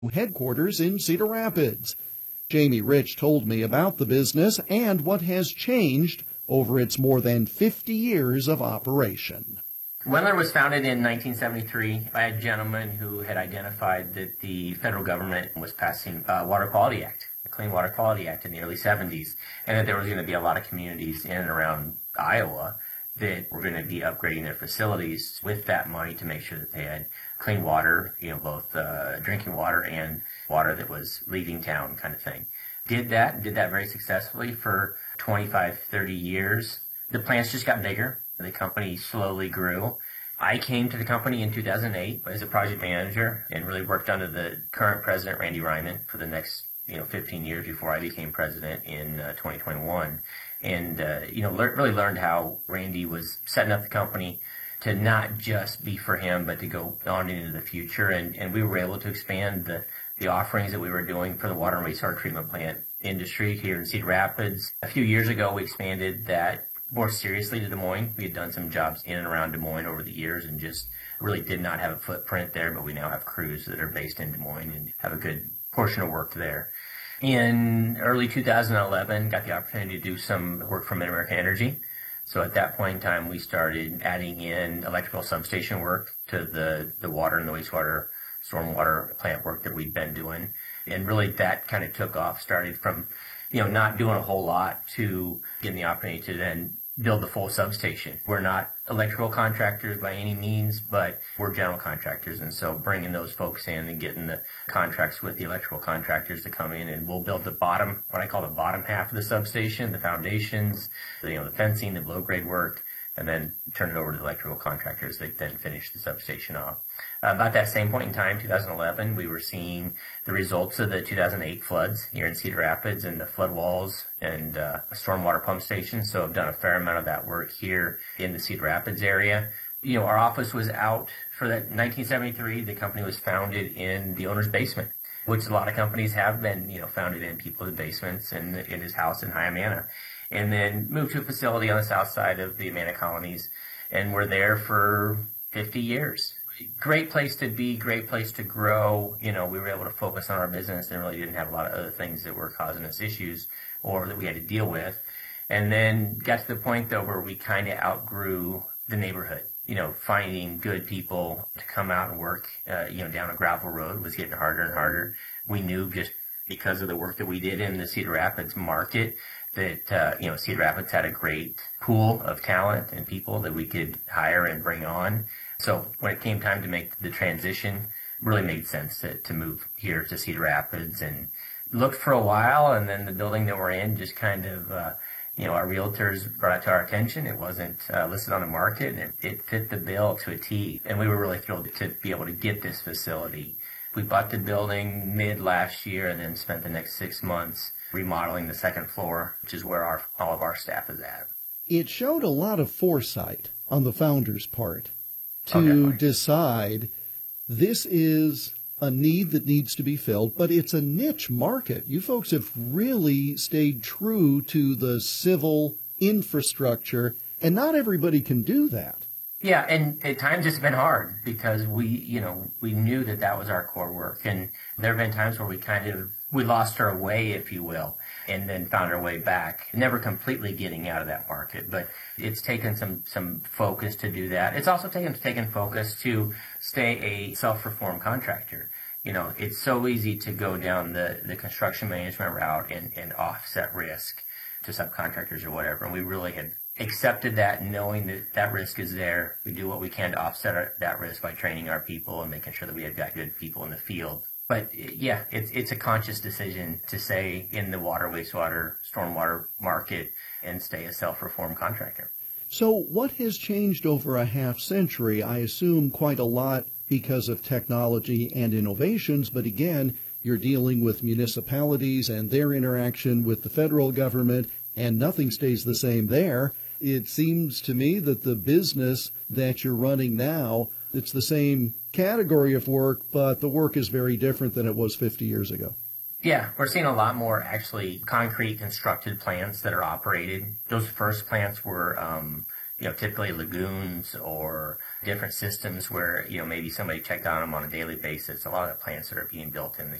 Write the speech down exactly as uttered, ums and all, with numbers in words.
headquarters in Cedar Rapids. Jamie Rich told me about the business and what has changed over its more than fifty years of operation. Wendler was founded in nineteen seventy-three by a gentleman who had identified that the federal government was passing a Water Quality Act, the Clean Water Quality Act in the early seventies, and that there was going to be a lot of communities in and around Iowa that were going to be upgrading their facilities with that money to make sure that they had clean water, you know, both uh, drinking water and water that was leaving town kind of thing. Did that, did that very successfully for twenty-five, thirty years. The plants just got bigger. The company slowly grew. I came to the company in two thousand eight as a project manager and really worked under the current president, Randy Ryman, for the next, you know, fifteen years before I became president in uh, twenty twenty-one. And, uh, you know, le- really learned how Randy was setting up the company to not just be for him, but to go on into the future. And, and we were able to expand the, the offerings that we were doing for the water and wastewater treatment plant industry here in Cedar Rapids. A few years ago, we expanded that more seriously to Des Moines. We had done some jobs in and around Des Moines over the years and just really did not have a footprint there, but we now have crews that are based in Des Moines and have a good portion of work there. In early two thousand eleven, got the opportunity to do some work for Mid-America Energy. So at that point in time, we started adding in electrical substation work to the, the water and the wastewater, stormwater plant work that we'd been doing. And really that kind of took off, started from, you know, not doing a whole lot to getting the opportunity to then build the full substation. We're not electrical contractors by any means, but we're general contractors. And so bringing those folks in and getting the contracts with the electrical contractors to come in, and we'll build the bottom, what I call the bottom half of the substation, the foundations, the, you know, the fencing, the below grade work, and then turn it over to the electrical contractors that then finish the substation off. Uh, about that same point in time, two thousand eleven, we were seeing the results of the two thousand eight floods here in Cedar Rapids and the flood walls and uh, a stormwater pump station. So I've done a fair amount of that work here in the Cedar Rapids area. You know, our office was out for that nineteen seventy-three. The company was founded in the owner's basement, which a lot of companies have been, you know, founded in people's basements and in his house in High Amana. And then moved to a facility on the south side of the Amana colonies, and we're there for fifty years. Great place to be, great place to grow. You know, we were able to focus on our business and really didn't have a lot of other things that were causing us issues or that we had to deal with. And then got to the point, though, where we kind of outgrew the neighborhood. You know, finding good people to come out and work, uh, you know, down a gravel road was getting harder and harder. We knew just because of the work that we did in the Cedar Rapids market that, uh, you know, Cedar Rapids had a great pool of talent and people that we could hire and bring on. So when it came time to make the transition, really made sense to, to move here to Cedar Rapids, and looked for a while, and then the building that we're in just kind of, uh, you know, our realtors brought it to our attention. It wasn't uh, listed on the market, and it, it fit the bill to a T. And we were really thrilled to be able to get this facility. We bought the building mid last year and then spent the next six months remodeling the second floor, which is where our, all of our staff is at. It showed a lot of foresight on the founder's part to Oh, decide this is a need that needs to be filled, but it's a niche market. You folks have really stayed true to the civil infrastructure, and not everybody can do that. Yeah, and at times it's been hard because we, you know, we knew that that was our core work. And there have been times where we kind of, we lost our way, if you will, and then found our way back, never completely getting out of that market. But it's taken some, some focus to do that. It's also taken, taken focus to stay a self-perform contractor. You know, it's so easy to go down the, the construction management route and, and offset risk to subcontractors or whatever. And we really had accepted that, knowing that that risk is there. We do what we can to offset our, that risk by training our people and making sure that we have got good people in the field. But yeah, it's it's a conscious decision to stay in the water, wastewater, stormwater market and stay a self-perform contractor. So what has changed over a half century? I assume quite a lot because of technology and innovations, but again, you're dealing with municipalities and their interaction with the federal government, and nothing stays the same there. It seems to me that the business that you're running now, it's the same category of work, but the work is very different than it was fifty years ago. Yeah, we're seeing a lot more actually concrete constructed plants that are operated. Those first plants were, um, you know, typically lagoons or different systems where, you know, maybe somebody checked on them on a daily basis. A lot of the plants that are being built in the